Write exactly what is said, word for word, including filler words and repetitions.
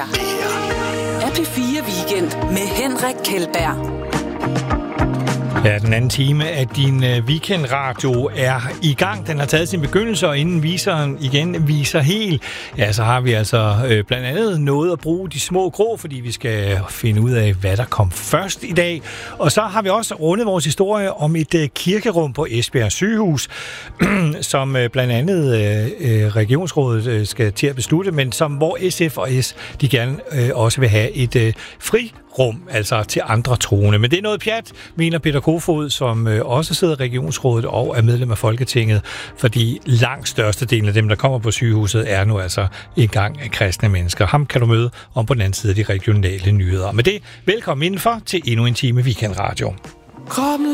her er P fire Weekend med Henrik Kjeldberg. Ja, den anden time af din weekendradio er i gang. Den har taget sin begyndelse, og inden viseren igen viser helt, ja, så har vi altså øh, blandt andet noget at bruge de små grå, fordi vi skal finde ud af, hvad der kom først i dag. Og så har vi også rundet vores historie om et øh, kirkerum på Esbjerg Sygehus, som øh, blandt andet øh, regionsrådet øh, skal til at beslutte, men som hvor S F og S de gerne øh, også vil have et øh, fri rum, altså til andre troende. Men det er noget pjat, mener Peter Kofod, som øh, også sidder i regionsrådet og er medlem af Folketinget, fordi langt størstedelen af dem, der kommer på sygehuset, er nu altså engang af kristne mennesker. Ham kan du møde om på den anden side af de regionale nyheder. Med det, velkommen indenfor til endnu en time Weekendradio.